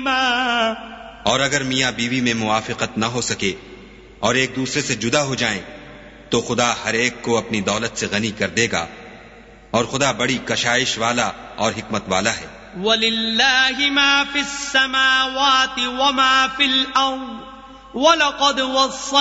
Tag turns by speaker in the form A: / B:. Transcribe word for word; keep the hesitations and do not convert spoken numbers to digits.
A: और अगर मियाँ बीवी में मुआफिकत न हो सके और एक दूसरे से जुदा हो जाएं, तो खुदा हर एक को अपनी दौलत से गनी कर देगा और खुदा बड़ी कशाइश वाला और हिकमत वाला है।
B: वलिल्लाहि मा फिस समावाति व मा फिल अर्द वलक़द वस्सैना